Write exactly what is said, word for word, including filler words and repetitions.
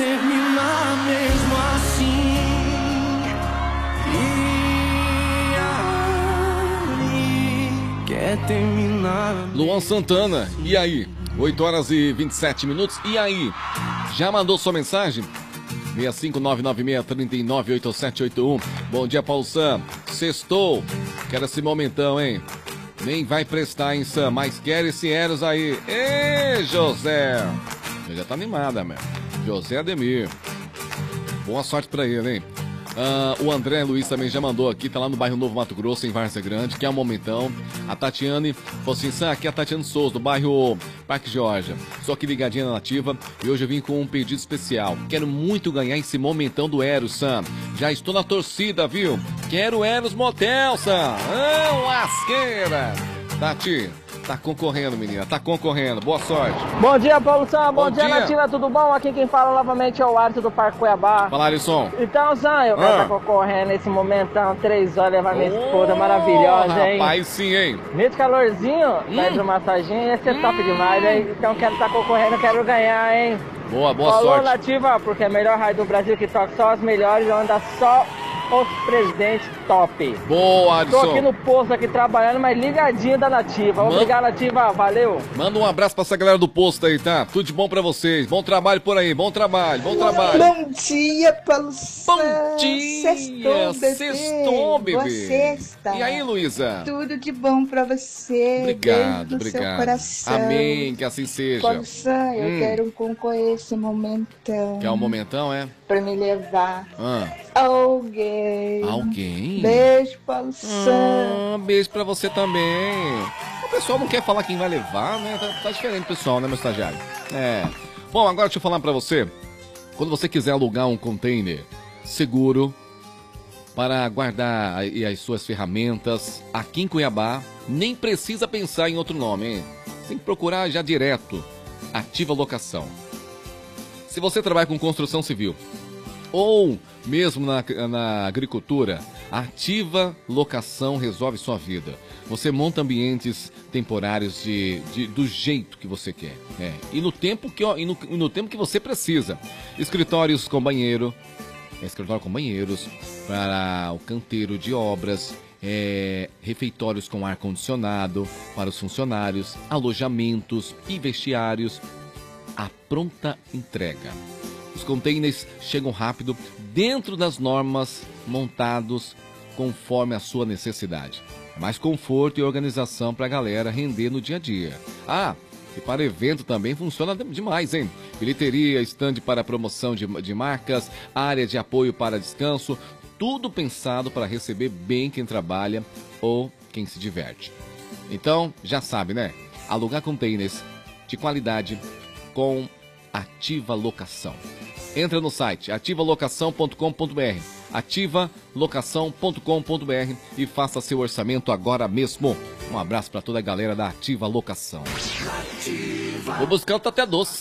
terminar mesmo assim. E aí, quer terminar. Luan Santana, e aí? oito horas e vinte e sete minutos, e aí? Já mandou sua mensagem? seis cinco nove nove seis três nove oito sete oito um. Bom dia, Paulo Sam. Sextou. Quero esse momentão, hein? Nem vai prestar, hein, Sam? Mas quer esse Eros aí. Ê, José. Ele já tá animada, meu. José Ademir. Boa sorte pra ele, hein? Uh, o André Luiz também já mandou aqui, tá lá no bairro Novo Mato Grosso, em Várzea Grande, que é um momentão. A Tatiane falou assim: Sam, aqui é a Tatiane Souza, do bairro Parque Georgia. Só que ligadinha na Nativa, e hoje eu vim com um pedido especial. Quero muito ganhar esse momentão do Eros, Sam. Já estou na torcida, viu? Quero Eros Motel, Sam. Ah, lasqueira. Tati, tá concorrendo, menina, tá concorrendo. Boa sorte. Bom dia, Paulo Sam. Bom, Bom dia, dia. Nativa, tudo bom? Aqui quem fala novamente é o Alisson do Parque Cuiabá. Fala, Alisson. Então, Sam, eu quero Ah. estar concorrendo nesse momentão, três horas, levar minha Ô, esposa maravilhosa, hein? Rapaz, sim, hein? Muito calorzinho, Hum. da hidromassagem, ia ser top demais, hein? Então quero estar concorrendo, quero ganhar, hein? Boa, boa Falou, sorte. Nativa, porque é a melhor rádio do Brasil que toca só as melhores, anda só os presidentes top. Boa, Tô aqui Alisson. no posto aqui trabalhando, mas ligadinho da Nativa. Man- Obrigado, Nativa, valeu. Manda um abraço pra essa galera do posto aí, tá? Tudo de bom pra vocês. Bom trabalho por aí, bom trabalho, bom trabalho. Bom dia, Paulo Sam. Bom dia! Sextou, bebê. Sextou, bebê. Boa sexta. E aí, Luísa? Tudo de bom pra você. Obrigado, Beijo no seu obrigado. coração. Amém, que assim seja. Paulo Sam, eu Hum. quero concorrer esse momentão. Quer um momentão, é? Pra me levar Ah, alguém. alguém? Beijo, Paulo Sam. Ah, beijo pra você também. O pessoal não quer falar quem vai levar, né? Tá, tá diferente, pessoal, né, meu estagiário? É. Bom, agora deixa eu falar pra você. Quando você quiser alugar um container seguro para guardar aí as suas ferramentas aqui em Cuiabá, nem precisa pensar em outro nome, hein? Tem que procurar já direto. Ativa Locação. Se você trabalha com construção civil ou mesmo na, na agricultura, a Ativa Locação resolve sua vida. Você monta ambientes temporários de, de- do jeito que você quer. É. E, no tempo que, ó, e, no, e no tempo que você precisa. Escritórios com banheiro, é, escritório com banheiros, para o canteiro de obras, é, refeitórios com ar-condicionado para os funcionários, alojamentos e vestiários. A pronta entrega. Os containers chegam rápido dentro das normas, montados conforme a sua necessidade. Mais conforto e organização para a galera render no dia a dia. Ah, e para evento também funciona demais, hein? Bilheteria, stand para promoção de, de marcas, área de apoio para descanso, tudo pensado para receber bem quem trabalha ou quem se diverte. Então, já sabe, né? Alugar containers de qualidade com Ativa Locação. Entra no site ativa locação ponto com ponto br, ativa locação ponto com ponto br e faça seu orçamento agora mesmo. Um abraço para toda a galera da Ativa Locação. O buscão tá até doce.